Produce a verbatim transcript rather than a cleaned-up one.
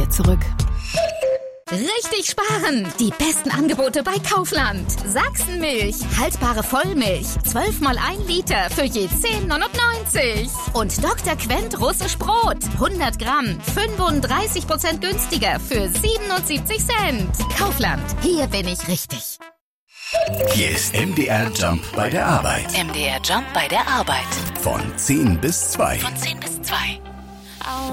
dir zurück. Richtig sparen! Die besten Angebote bei Kaufland. Sachsenmilch, haltbare Vollmilch, zwölf mal ein Liter für je zehn neunundneunzig. Und Doktor Quent russisch Brot, hundert Gramm, fünfunddreißig Prozent günstiger für siebenundsiebzig Cent. Kaufland, hier bin ich richtig. Hier ist M D R Jump bei der Arbeit. M D R Jump bei der Arbeit. Von zehn bis zwei. Von zehn bis zwei.